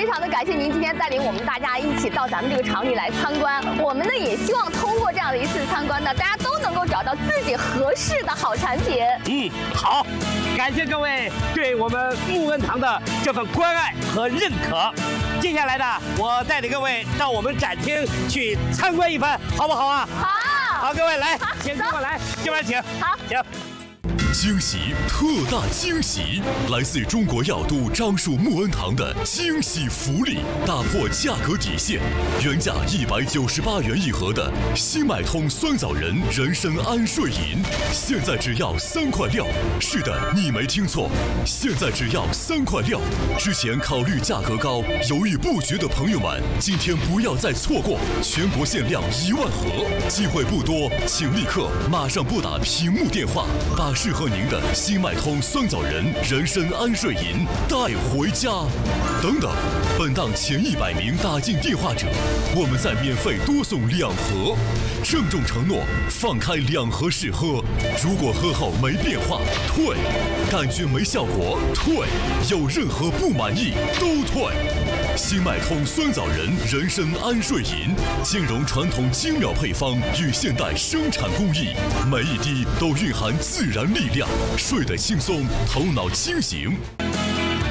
常的感谢您今天带领我们大家一起到咱们这个厂里来参观。我们呢也希望通过这样的一次参观呢，大家都能够找到自己合适的好产品。 好，感谢各位对我们木恩堂的这份关爱和认可。接下来呢，我带领各位到我们展厅去参观一番，好不好啊？好，各位来，请跟我来，这边请。 好， 请。 惊喜，特大惊喜！来自中国药都樟树木恩堂的惊喜福利，打破价格底线，原价198元一盒的新买通酸枣仁人参安睡饮，现在只要3块6。是的，你没听错，现在只要3块6。之前考虑价格高，犹豫不决的朋友们，今天不要再错过，全国限量1万盒，机会不多，请立刻马上拨打屏幕电话，把适合您的新麦通酸枣仁人参安睡饮带回家。等等，本档前100名打进电话者，我们再免费多送2盒。郑重承诺，放开2盒试喝，如果喝后没变化退，感觉没效果退，有任何不满意都退。新麦通酸枣仁人参安睡饮，兼容传统精妙配方与现代生产工艺，每一滴都蕴含自然力量，睡得轻松，头脑清醒。